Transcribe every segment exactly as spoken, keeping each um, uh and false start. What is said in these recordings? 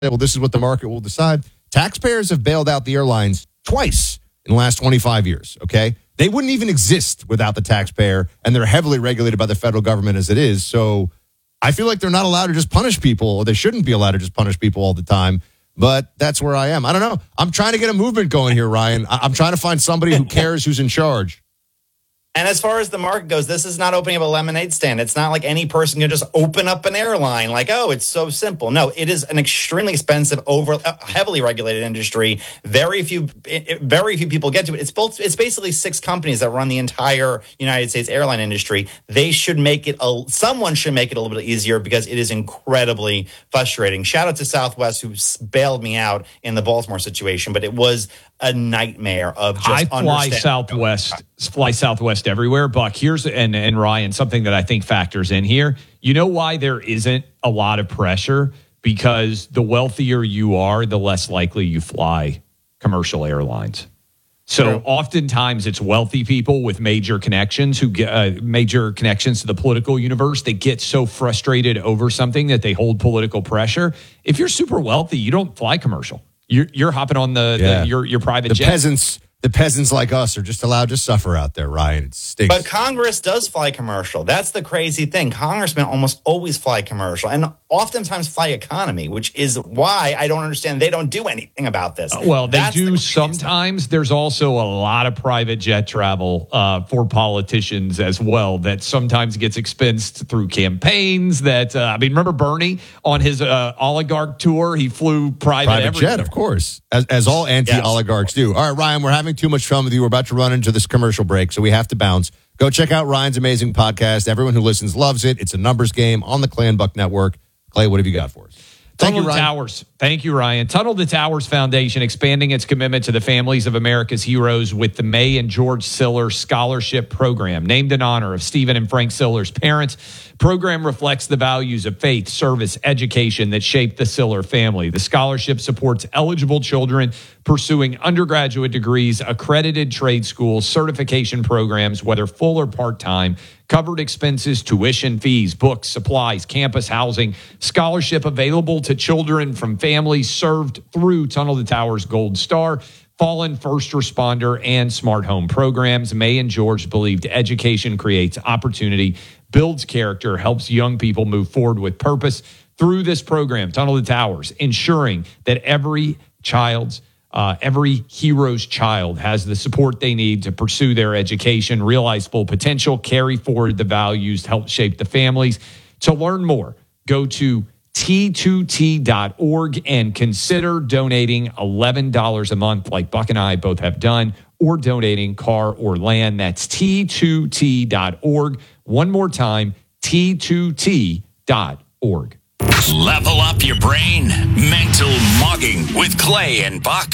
well, this is what the market will decide. Taxpayers have bailed out the airlines twice in the last twenty-five years, okay? They wouldn't even exist without the taxpayer, and they're heavily regulated by the federal government as it is. So I feel like they're not allowed to just punish people, or they shouldn't be allowed to just punish people all the time. But that's where I am. I don't know. I'm trying to get a movement going here, Ryan. I- I'm trying to find somebody who cares who's in charge. And as far as the market goes, this is not opening up a lemonade stand. It's not like any person can just open up an airline like, oh, it's so simple. No, it is an extremely expensive, over uh, heavily regulated industry. Very few, it, very few people get to it. It's both. It's basically six companies that run the entire United States airline industry. They should make it. A, someone should make it a little bit easier because it is incredibly frustrating. Shout out to Southwest who bailed me out in the Baltimore situation, but it was a nightmare of just I fly Southwest, fly Southwest everywhere. Buck, here's, and, and Ryan, something that I think factors in here. You know why there isn't a lot of pressure? Because the wealthier you are, the less likely you fly commercial airlines. So True. Oftentimes it's wealthy people with major connections who get uh, major connections to the political universe. They get so frustrated over something that they hold political pressure. If you're super wealthy, you don't fly commercial. You're, you're hopping on the, yeah. the your your private the jet. Peasants, the peasants like us are just allowed to suffer out there, Ryan. It stinks. But Congress does fly commercial. That's the crazy thing. Congressmen almost always fly commercial and oftentimes fly economy, which is why I don't understand they don't do anything about this. Uh, well, they That's do the sometimes. There's also a lot of private jet travel uh, for politicians as well that sometimes gets expensed through campaigns. That uh, I mean, remember Bernie on his uh, oligarch tour? He flew private, private everywhere. jet, of course, as, as all anti-oligarchs yes. do. All right, Ryan, we're having too much fun with you. We're about to run into this commercial break, so we have to bounce. Go check out Ryan's amazing podcast. Everyone who listens loves it. It's a numbers game on the Clay and Buck Network. Clay, what have you got for us? Thank Tunnel you, to Ryan. Towers. Thank you, Ryan. Tunnel to Towers Foundation expanding its commitment to the families of America's heroes with the May and George Siller Scholarship Program, named in honor of Stephen and Frank Siller's parents. Program reflects the values of faith, service, education that shaped the Siller family. The scholarship supports eligible children pursuing undergraduate degrees, accredited trade schools, certification programs, whether full or part-time, covered expenses, tuition fees, books, supplies, campus housing, scholarship available to children from families served through Tunnel to Towers Gold Star, fallen first responder, and smart home programs. May and George believed education creates opportunity, builds character, helps young people move forward with purpose. Through this program, Tunnel to Towers, ensuring that every child's Uh, every hero's child has the support they need to pursue their education, realize full potential, carry forward the values, help shape the families. To learn more, go to T two T dot org and consider donating eleven dollars a month like Buck and I both have done, or donating car or land. That's T two T dot org. One more time, T two T dot org. Level up your brain. Mental mugging with Clay and Buck.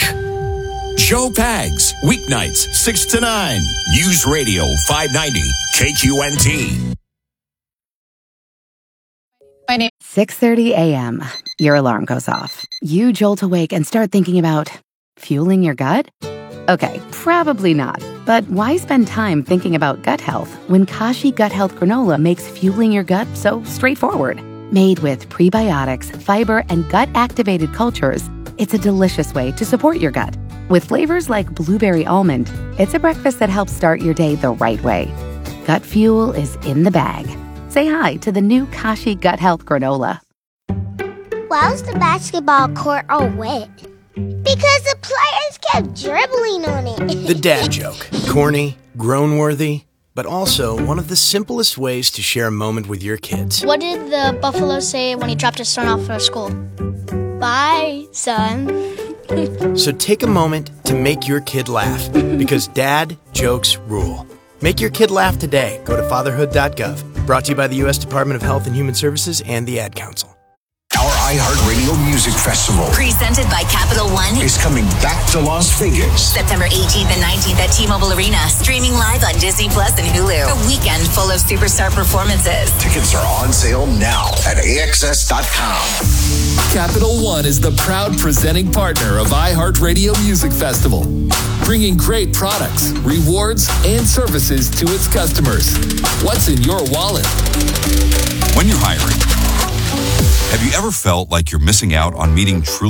Joe Pags, weeknights, six to nine. News Radio five ninety, K Q N T. My name six thirty a.m. Your alarm goes off. You jolt awake and start thinking about fueling your gut? Okay, probably not. But why spend time thinking about gut health when Kashi Gut Health Granola makes fueling your gut so straightforward? Made with prebiotics, fiber, and gut-activated cultures, it's a delicious way to support your gut. With flavors like blueberry almond, it's a breakfast that helps start your day the right way. Gut fuel is in the bag. Say hi to the new Kashi Gut Health Granola. Why was the basketball court all wet? Because the players kept dribbling on it. The dad joke. Corny, groan-worthy, but also one of the simplest ways to share a moment with your kids. What did the buffalo say when he dropped his son off for school? Bye, son. So take a moment to make your kid laugh, because dad jokes rule. Make your kid laugh today. Go to fatherhood dot gov. Brought to you by the U S Department of Health and Human Services and the Ad Council. Our iHeartRadio Music Festival, presented by Capital One, is coming back to Las Vegas. September eighteenth and nineteenth at T-Mobile Arena. Streaming live on Disney Plus and Hulu. A weekend full of superstar performances. Tickets are on sale now at A X S dot com. Capital One is the proud presenting partner of iHeartRadio Music Festival, bringing great products, rewards, and services to its customers. What's in your wallet? When you're hiring, Have you ever felt like you're missing out on meeting truly